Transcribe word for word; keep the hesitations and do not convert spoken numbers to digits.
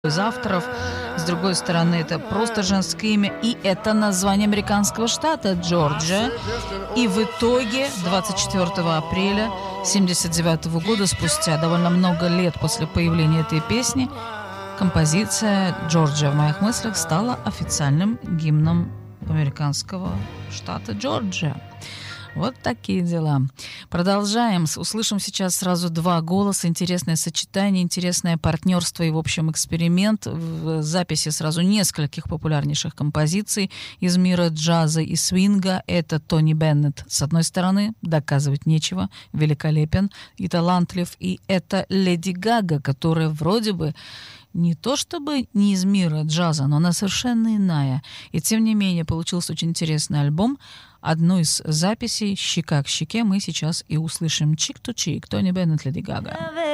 из авторов. С другой стороны, это просто женское имя, и это название американского штата Джорджия. И в итоге двадцать четвёртого апреля семьдесят девятого года, спустя довольно много лет после появления этой песни, композиция «Джорджия в моих мыслях» стала официальным гимном американского штата Джорджия. Вот такие дела. Продолжаем. Услышим сейчас сразу два голоса. Интересное сочетание, интересное партнерство и, в общем, эксперимент в записи сразу нескольких популярнейших композиций из мира джаза и свинга. Это Тони Беннет, с одной стороны, доказывать нечего, великолепен и талантлив. И это Леди Гага, которая вроде бы не то чтобы не из мира джаза, но она совершенно иная. И тем не менее получился очень интересный альбом. Одну из записей «Щека к щеке» мы сейчас и услышим. «Чик-ту-чик», Тони Беннет, Леди Гага.